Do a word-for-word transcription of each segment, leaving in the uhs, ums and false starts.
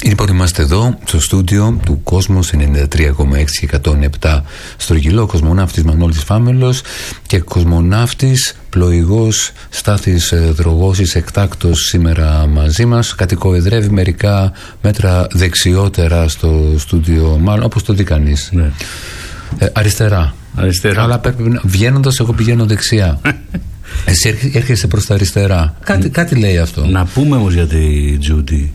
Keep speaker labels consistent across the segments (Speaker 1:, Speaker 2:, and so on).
Speaker 1: Λοιπόν, είμαστε εδώ στο στούντιο του Κόσμος ενενήντα τρία κόμμα έξι και εκατόν επτά Στρογγυλό, κοσμοναύτης Μανώλης Φάμελος και κοσμοναύτης πλοηγός Στάθης Δρογώσης εκτάκτος σήμερα μαζί μας. Κατοικοεδρεύει μερικά μέτρα δεξιότερα στο στούντιο, μάλλον όπως το δει κανείς.
Speaker 2: Ναι.
Speaker 1: Ε, αριστερά.
Speaker 2: Αριστερά.
Speaker 1: Αλλά πρέπει, βγαίνοντας εγώ πηγαίνω δεξιά. Εσύ έρχεσαι προς τα αριστερά. Κάτι, κάτι λέει αυτό.
Speaker 2: Να πούμε όμως για τη Τζούντι.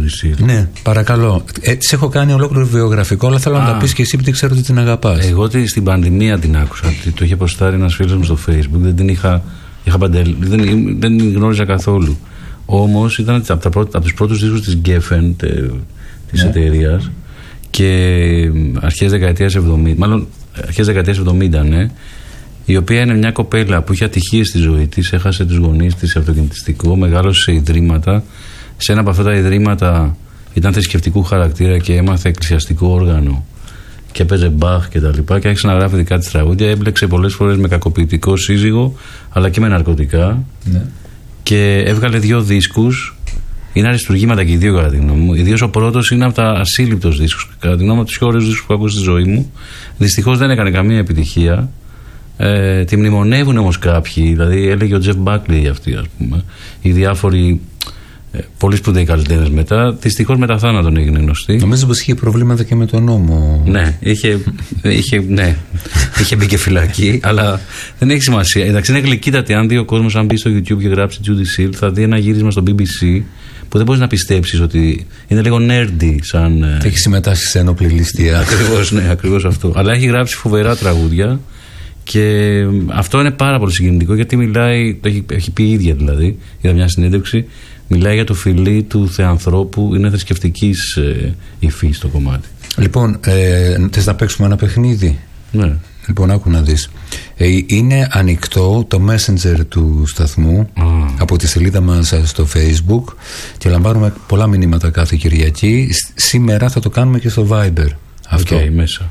Speaker 1: Ναι, παρακαλώ. Ε, της έχω κάνει ολόκληρο βιογραφικό, αλλά θέλω Α, να τα πεις και εσύ, γιατί ξέρω ότι την αγαπάς.
Speaker 2: Εγώ τη, στην πανδημία την άκουσα. Το είχε προστάρει ένας φίλος μου στο Facebook. Δεν την είχα, είχα παντελ, δεν, δεν την γνώριζα καθόλου. Όμως ήταν από, τα πρώτα, από τους πρώτους δίσκους της Geffen, της ναι. εταιρείας, και αρχές δεκαετίας εβδομήντα, μάλλον αρχές δεκαετίας εβδομήντα, ναι, η οποία είναι μια κοπέλα που είχε ατυχίες στη ζωή της, έχασε τους γονείς της σε αυτοκινητιστικό, μεγάλωσε σε ιδρύματα. Σε ένα από αυτά τα ιδρύματα ήταν θρησκευτικού χαρακτήρα και έμαθε εκκλησιαστικό όργανο και έπαιζε Μπαχ και τα λοιπά, και άρχισε να γράφει δικά της τραγούδια. Έμπλεξε πολλές φορές με κακοποιητικό σύζυγο, αλλά και με ναρκωτικά, ναι. Και έβγαλε δύο δίσκους. Είναι αριστουργήματα και οι δύο, κατά τη γνώμη μου. Ιδίως ο πρώτος είναι από τα ασύλληπτος δίσκους, κατά τη γνώμη μου, από τους πιο ωραίους δίσκους που έχω ακούσει στη ζωή μου. Δυστυχώς δεν έκανε καμία επιτυχία. Ε, τη μνημονεύουν όμως κάποιοι, δηλαδή έλεγε ο Τζεφ Μπάκλι για αυτή, ας πούμε, οι διάφοροι ε, πολύ σπουδαίοι καλλιτέχνες μετά. Δυστυχώς μετά θάνατον έγινε γνωστή.
Speaker 1: Νομίζω πως είχε προβλήματα και με τον νόμο.
Speaker 2: Ναι, είχε, είχε, ναι, είχε μπει και φυλακή, αλλά δεν έχει σημασία. Εντάξει, είναι γλυκύτατη. Αν δει ο κόσμος, αν μπει στο YouTube και γράψει Judy Seal, θα δει ένα γύρισμα στο μπι μπι σι που δεν μπορείς να πιστέψεις ότι είναι λίγο nerdy σαν.
Speaker 1: Έχει συμμετάσχει σε ένοπλη ληστεία.
Speaker 2: Ακριβώς, ναι, ακριβώς αυτό. Αλλά έχει γράψει φοβερά τραγούδια. Και αυτό είναι πάρα πολύ συγκινητικό, γιατί μιλάει, το έχει, έχει πει η ίδια δηλαδή, είδα μια συνέντευξη, μιλάει για το φιλί του θεανθρώπου, είναι θρησκευτικής ε, υφής το κομμάτι.
Speaker 1: Λοιπόν, ε, θες να παίξουμε ένα παιχνίδι?
Speaker 2: Ναι.
Speaker 1: Λοιπόν, άκου να δεις. Ε, είναι ανοιχτό το Messenger του σταθμού ah. από τη σελίδα μας στο Facebook και λαμβάνουμε πολλά μηνύματα κάθε Κυριακή. Σήμερα θα το κάνουμε και στο Viber. Αυτό.
Speaker 2: Okay, μέσα.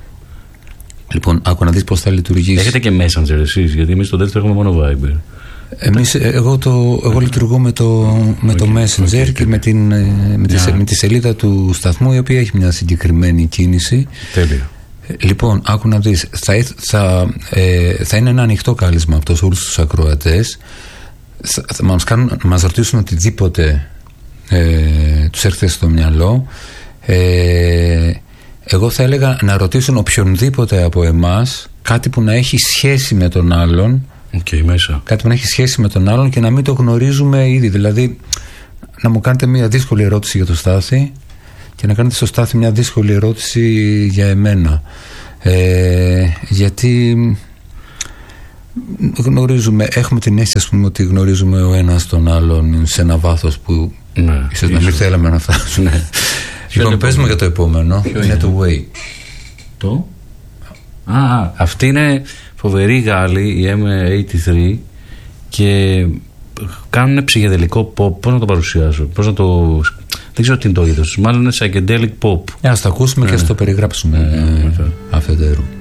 Speaker 1: Λοιπόν, άκου να δεις πώς θα λειτουργήσει.
Speaker 2: Έχετε και Messenger εσείς, γιατί εμείς στο δεύτερο έχουμε μόνο Viber.
Speaker 1: Εμείς, εγώ, το, εγώ λειτουργώ με το, με okay, το Messenger okay, και okay. Με, την, με, τη, με τη σελίδα του σταθμού, η οποία έχει μια συγκεκριμένη κίνηση.
Speaker 2: Τέλεια.
Speaker 1: Λοιπόν, άκου να δεις. Θα, θα, ε, θα είναι ένα ανοιχτό κάλεσμα αυτό σε όλους τους ακροατές. Θα, θα μας, κάνουν, μας ρωτήσουν οτιδήποτε ε, τους έρχεται στο μυαλό. Ε, Εγώ θα έλεγα να ρωτήσουν οποιονδήποτε από εμάς κάτι που να έχει σχέση με τον άλλον.
Speaker 2: Okay, μέσα.
Speaker 1: Κάτι που να έχει σχέση με τον άλλον και να μην το γνωρίζουμε ήδη. Δηλαδή, να μου κάνετε μια δύσκολη ερώτηση για το Στάθη και να κάνετε στο Στάθη μια δύσκολη ερώτηση για εμένα. Ε, γιατί γνωρίζουμε, έχουμε την αίσθηση, ας πούμε, ότι γνωρίζουμε ο ένας τον άλλον σε ένα βάθος που
Speaker 2: ναι,
Speaker 1: ίσως να μην θέλαμε να φτάσουμε. Λοιπόν, παίζουμε για το επόμενο. Είναι, είναι το Way.
Speaker 2: Το? Α, αυτή είναι φοβερή Γάλλη, η εμ ογδόντα τρία, και κάνουν ψυχεδελικό pop. Πώς να το παρουσιάσω, πώς να το. Δεν ξέρω τι είναι το είδος. Μάλλον είναι psychedelic pop.
Speaker 1: Ας το ακούσουμε yeah. και ας το περιγράψουμε yeah, yeah, yeah. αφετέρου.